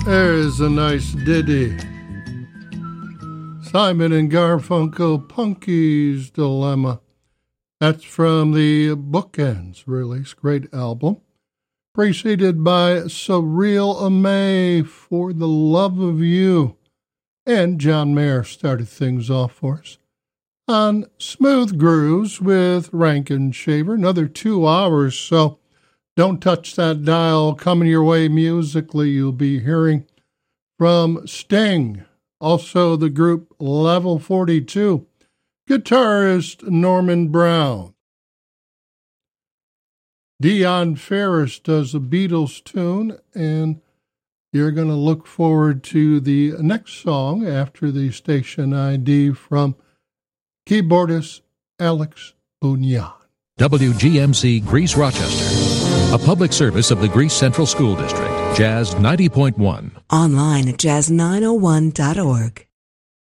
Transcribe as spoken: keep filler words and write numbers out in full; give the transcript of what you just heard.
There's a nice ditty. Simon and Garfunkel, Punky's Dilemma. That's from the Bookends release. Great album. Preceded by Surreal Amay, For the Love of You. And John Mayer started things off for us on Smooth Grooves with Rankin Shaver. Another two hours, so don't touch that dial. Coming your way musically, you'll be hearing from Sting, also the group Level forty-two, guitarist Norman Brown. Dion Ferris does a Beatles tune, and you're going to look forward to the next song after the station I D from keyboardist Alex Bunyan. W G M C Greece Rochester, a public service of the Greece Central School District, Jazz ninety point one. Online at jazz nine oh one dot org.